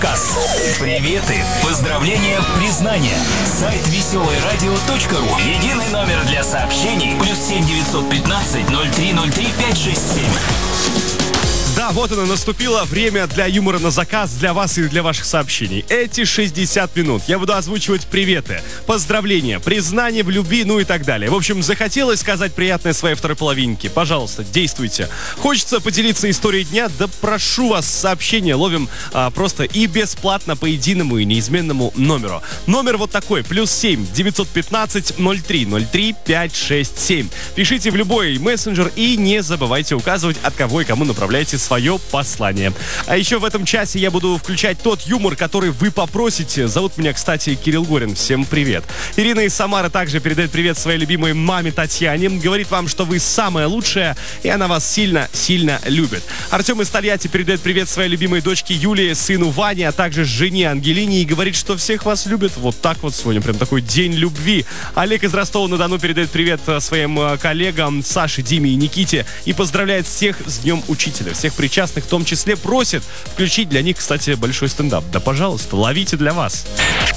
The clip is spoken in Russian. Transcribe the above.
Приветы, поздравления, признания. Сайт веселойрадио.ру. Единый номер для сообщений. +7 915 0303 567. Да, вот оно, наступило время для юмора на заказ, для вас и для ваших сообщений. Эти 60 минут я буду озвучивать приветы, поздравления, признания в любви, ну и так далее. В общем, захотелось сказать приятное своей второй половинке. Пожалуйста, действуйте. Хочется поделиться историей дня? Да прошу вас, сообщения ловим просто и бесплатно по единому и неизменному номеру. Номер вот такой, +7 915 0303 567. Пишите в любой мессенджер и не забывайте указывать, от кого и кому направляете свое послание. А еще в этом часе я буду включать тот юмор, который вы попросите. Зовут меня, кстати, Кирилл Горин. Всем привет. Ирина из Самары также передает привет своей любимой маме Татьяне. Говорит вам, что вы самая лучшая, и она вас сильно-сильно любит. Артем из Тольятти передает привет своей любимой дочке Юлии, сыну Ване, а также жене Ангелине и говорит, что всех вас любит. Вот так вот сегодня прям такой день любви. Олег из Ростова-на-Дону передает привет своим коллегам Саше, Диме и Никите и поздравляет всех с Днем Учителя. Всех причастных в том числе просит включить для них, кстати, большой стендап. Да, пожалуйста, ловите для вас.